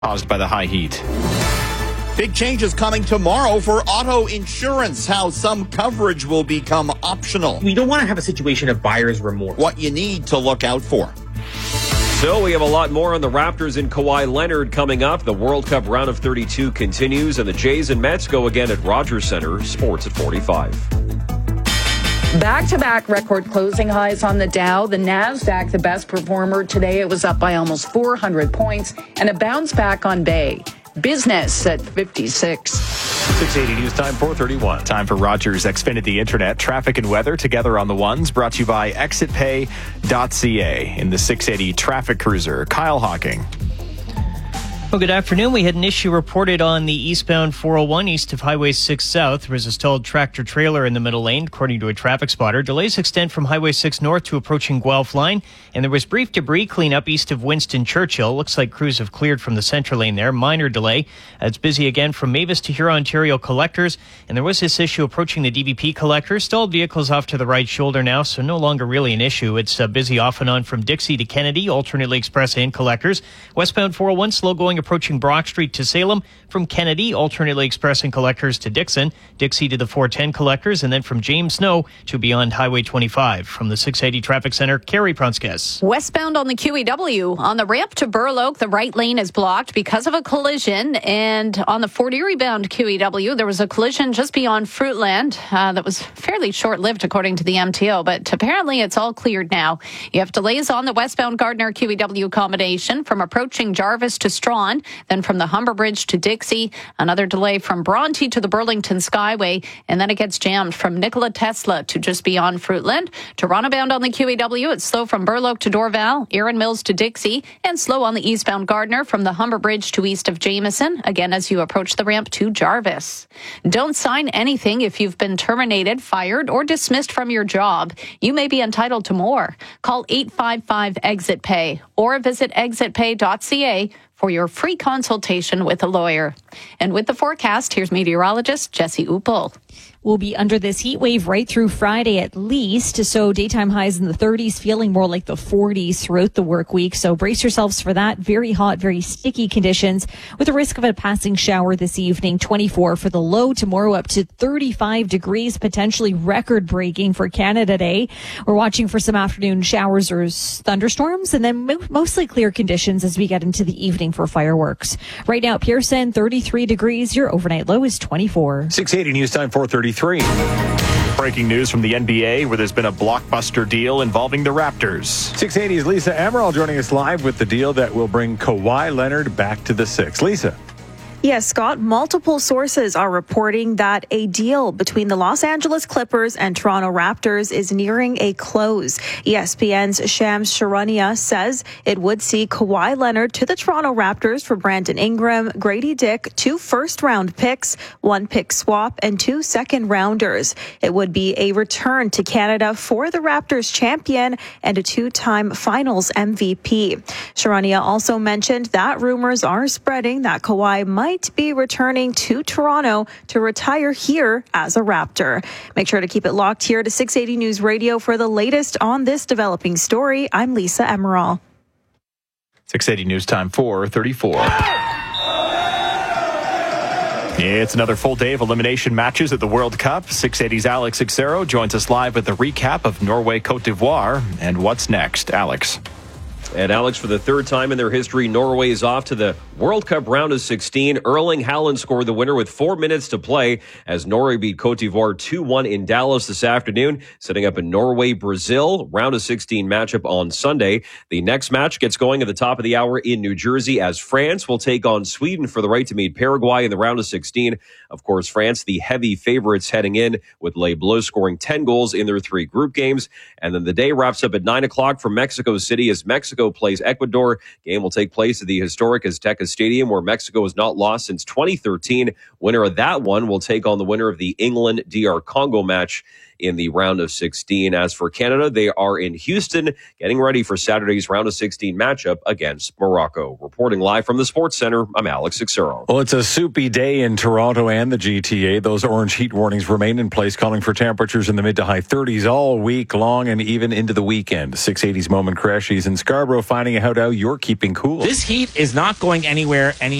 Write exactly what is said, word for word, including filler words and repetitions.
caused by the high heat. Big changes coming tomorrow for auto insurance, how some coverage will become optional. We don't want to have a situation of buyer's remorse. What you need to look out for. So we have a lot more on the Raptors and Kawhi Leonard coming up. The World Cup round of thirty-two continues, and the Jays and Mets go again at Rogers Center. Sports at forty-five. Back-to-back record closing highs on the Dow. The NASDAQ, the best performer today. It was up by almost four hundred points, and a bounce back on Bay. Business at fifty-six. six eighty News Time, four thirty-one. Time for Rogers Xfinity Internet. Traffic and weather together on the ones. Brought to you by exit pay dot c a in the six eighty Traffic Cruiser. Kyle Hawking. Well, good afternoon. We had an issue reported on the eastbound four oh one east of Highway six South. There was a stalled tractor-trailer in the middle lane, according to a traffic spotter. Delays extend from Highway six North to approaching Guelph Line, and there was brief debris cleanup east of Winston Churchill. Looks like crews have cleared from the center lane there. Minor delay. It's busy again from Mavis to Huron Ontario collectors, and there was this issue approaching the D B P collectors. Stalled vehicles off to the right shoulder now, so no longer really an issue. It's uh, busy off and on from Dixie to Kennedy, alternately express and collectors. Westbound four oh one slow going approaching Brock Street to Salem, from Kennedy, alternately express and collectors to Dixon, Dixie to the four ten collectors, and then from James Snow to beyond Highway twenty-five. From the six eighty Traffic Center, Carrie Prunskes. Westbound on the Q E W. On the ramp to Burloak, the right lane is blocked because of a collision. And on the Fort Erie bound Q E W, there was a collision just beyond Fruitland uh, that was fairly short-lived, according to the M T O. But apparently it's all cleared now. You have delays on the westbound Gardner Q E W combination from approaching Jarvis to Strawn, then from the Humber Bridge to Dixie. Another delay from Bronte to the Burlington Skyway. And then it gets jammed from Nikola Tesla to just beyond Fruitland. Toronto bound on the Q E W, it's slow from Burloak to Dorval, Erin Mills to Dixie, and slow on the eastbound Gardner from the Humber Bridge to east of Jameson, again as you approach the ramp to Jarvis. Don't sign anything if you've been terminated, fired, or dismissed from your job. You may be entitled to more. Call eight five five exit pay or visit exit pay dot c a for your free consultation with a lawyer. And with the forecast, here's meteorologist Jesse Uppel. We'll be under this heat wave right through Friday at least. So daytime highs in the thirties, feeling more like the forties throughout the work week. So brace yourselves for that. Very hot, very sticky conditions with a risk of a passing shower this evening. twenty-four for the low, tomorrow up to thirty-five degrees, potentially record breaking for Canada Day. We're watching for some afternoon showers or thunderstorms, and then mo- mostly clear conditions as we get into the evening for fireworks. Right now, Pearson, thirty-three degrees. Your overnight low is twenty-four. six eighty News Time, four thirty-three. Breaking news from the N B A, where there's been a blockbuster deal involving the Raptors. six eighty's Lisa Amaral joining us live with the deal that will bring Kawhi Leonard back to the Six. Lisa. Yes, Scott, multiple sources are reporting that a deal between the Los Angeles Clippers and Toronto Raptors is nearing a close. E S P N's Shams Charania says it would see Kawhi Leonard to the Toronto Raptors for Brandon Ingram, Grady Dick, two first-round picks, one pick swap, and two second-rounders. It would be a return to Canada for the Raptors champion and a two-time finals M V P. Charania also mentioned that rumors are spreading that Kawhi might be returning to Toronto to retire here as a Raptor. Make sure to keep it locked here to six eighty News Radio for the latest on this developing story. I'm Lisa Amaral. six eighty News Time, four thirty-four. It's another full day of elimination matches at the World Cup. six eighty's Alex Xero joins us live with a recap of Norway-Cote d'Ivoire. And what's next, Alex? And Alex, for the third time in their history, Norway is off to the World Cup round of sixteen. Erling Haaland scored the winner with four minutes to play as Norway beat Cote d'Ivoire two one in Dallas this afternoon, setting up a Norway-Brazil round of sixteen matchup on Sunday. The next match gets going at the top of the hour in New Jersey as France will take on Sweden for the right to meet Paraguay in the round of sixteen. Of course, France, the heavy favorites heading in, with Les Bleus scoring ten goals in their three group games. And then the day wraps up at nine o'clock from Mexico City as Mexico plays Ecuador. Game will take place at the historic Azteca Stadium, where Mexico has not lost since twenty thirteen. Winner of that one will take on the winner of the England-D R Congo match in the round of sixteen. As for Canada, they are in Houston, getting ready for Saturday's round of sixteen matchup against Morocco. Reporting live from the Sports Center, I'm Alex Xero. Well, it's a soupy day in Toronto and the G T A. Those orange heat warnings remain in place, calling for temperatures in the mid to high thirties all week long and even into the weekend. six eighty's Moment Crashies in Scarborough, finding out how you're keeping cool. This heat is not going anywhere any